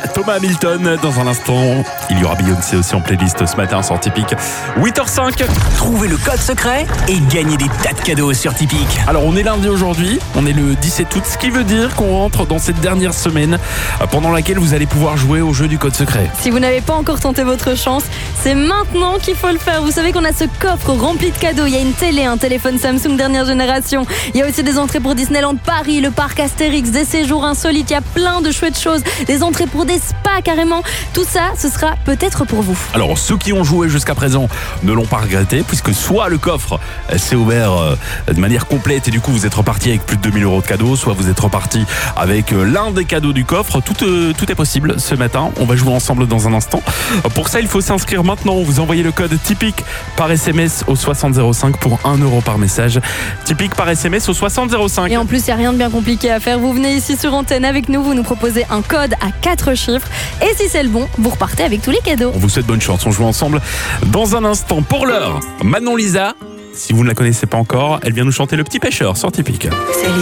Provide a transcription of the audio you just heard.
Thomas Hamilton, dans un instant, il y aura Beyoncé aussi en playlist ce matin sur Tipeee. 8h05. Trouvez le code secret et gagnez des tas de cadeaux sur Tipeee. Alors on est lundi aujourd'hui, on est le 17 août, ce qui veut dire qu'on rentre dans cette dernière semaine pendant laquelle vous allez pouvoir jouer au jeu du code secret. Si vous n'avez pas encore tenté votre chance, c'est maintenant qu'il faut le faire. Vous savez qu'on a ce coffre rempli de cadeaux. Il y a une télé, un téléphone Samsung dernière génération. Il y a aussi des entrées pour Disneyland Paris, le parc Astérix, des séjours insolites. Il y a plein de chouettes choses, des entrées pour des spas carrément. Tout ça, ce sera peut-être pour vous. Alors ceux qui ont joué jusqu'à présent ne l'ont pas regretté, puisque soit le coffre s'est ouvert de manière complète et du coup vous êtes reparti avec plus de 2000 € de cadeaux, soit vous êtes reparti avec l'un des cadeaux du coffre. Tout est possible ce matin. On va jouer ensemble dans un instant. Pour ça, il faut s'inscrire maintenant. Vous envoyez le code Tipeee par SMS au 6005 pour 1 € par message. Tipeee par SMS au 6005. Et en plus, il n'y a rien de bien compliqué à faire. Vous venez ici sur Antenne avec nous, vous nous proposez un code à 4 chiffres. Et si c'est le bon, vous repartez avec tous les cadeaux. On vous souhaite bonne chance. On joue ensemble dans un instant. Pour l'heure, Manon Lisa, si vous ne la connaissez pas encore, elle vient nous chanter Le Petit Pêcheur sur Tipeee.